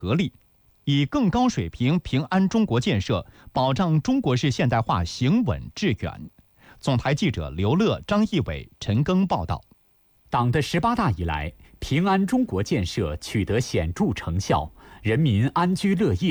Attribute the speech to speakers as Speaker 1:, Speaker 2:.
Speaker 1: 合力，以更高水平平安中国建设，保障中国式现代化行稳致远。总台记者刘乐、张义伟、陈庚报道。
Speaker 2: 党的18大以来，平安中国建设取得显著成效，人民安居乐业